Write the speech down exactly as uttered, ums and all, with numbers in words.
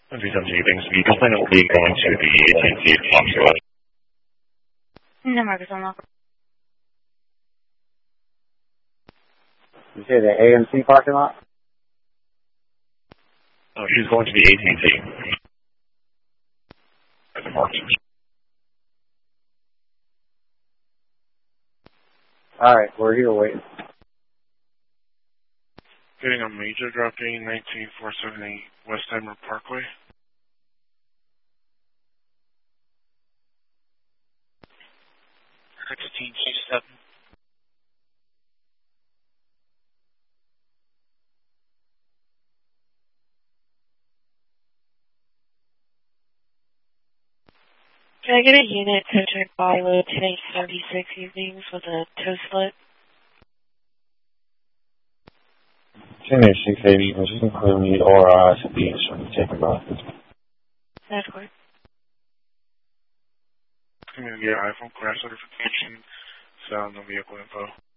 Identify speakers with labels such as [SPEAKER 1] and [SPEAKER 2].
[SPEAKER 1] three seven two, thanks. The complaint will be going to the A T and T consulate.
[SPEAKER 2] No, Marcus, I'm not.
[SPEAKER 3] You say the A M C parking lot?
[SPEAKER 1] Oh, she's going to the A T and T. At the market.
[SPEAKER 3] Alright, we're here waiting.
[SPEAKER 4] Getting a major dropping nineteen four seventy Westheimer Parkway. sixteen G seven.
[SPEAKER 2] Can I get a unit to check Bilo ten eight seventy-six evenings with a toe slit?
[SPEAKER 5] ten eight six eighty, but you can clear me or I should be insurance taken off.
[SPEAKER 2] That's correct.
[SPEAKER 4] I'm going to get iPhone crash certification, sound and vehicle info.